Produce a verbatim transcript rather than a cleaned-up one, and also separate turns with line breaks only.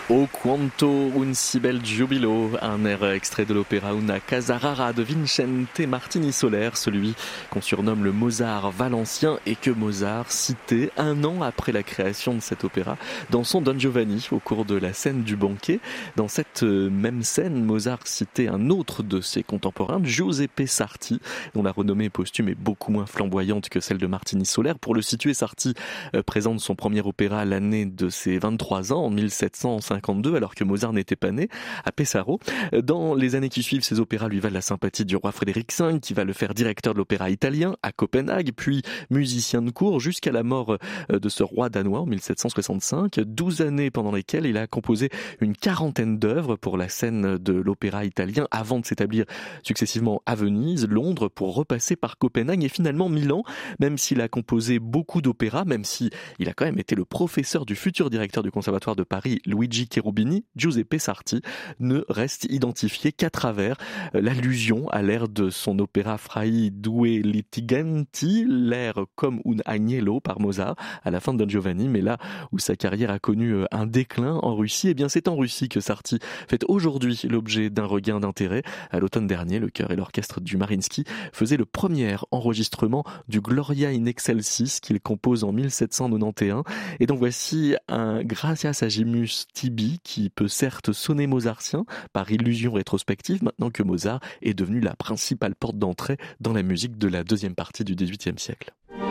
O quanto un si bel giubilo, un air extrait de l'opéra Una casa rara de Vincente Martini Soler, celui qu'on surnomme le Mozart valencien et que Mozart citait un an après la création de cet opéra dans son Don Giovanni au cours de la scène du banquet. Dans cette même scène, Mozart citait un autre de ses contemporains, Giuseppe Sarti, dont la renommée posthume est beaucoup moins flamboyante que celle de Martini Soler. Pour le situer, Sarti présente son premier opéra à l'année de ses vingt-trois ans, en mille sept cent cinquante-deux, alors que Mozart n'était pas né, à Pesaro. Dans les années qui suivent, ces opéras lui valent la sympathie du roi Frédéric cinq, qui va le faire directeur de l'opéra italien à Copenhague, puis musicien de cour jusqu'à la mort de ce roi danois en mille sept cent soixante-cinq. Douze années pendant lesquelles il a composé une quarantaine d'œuvres pour la scène de l'opéra italien avant de s'établir successivement à Venise, Londres, pour repasser par Copenhague et finalement Milan, même s'il a composé beaucoup d'opéras, même si il a quand même été le professeur du futur directeur du Conservatoire de Paris, Luigi Cherubini, Giuseppe Sarti ne reste identifié qu'à travers l'allusion à l'air de son opéra Fra due litigenti, l'air comme un agnello par Mozart à la fin de Don Giovanni. Mais là où sa carrière a connu un déclin en Russie, eh bien c'est en Russie que Sarti fait aujourd'hui l'objet d'un regain d'intérêt. À l'automne dernier, le chœur et l'orchestre du Mariinsky faisaient le premier enregistrement du Gloria in Excelsis qu'il compose en mille sept cent quatre-vingt-onze. Et donc voici un Gratias agimus tibi qui peut certes sonner mozartien par illusion rétrospective maintenant que Mozart est devenu la principale porte d'entrée dans la musique de la deuxième partie du dix-huitième siècle.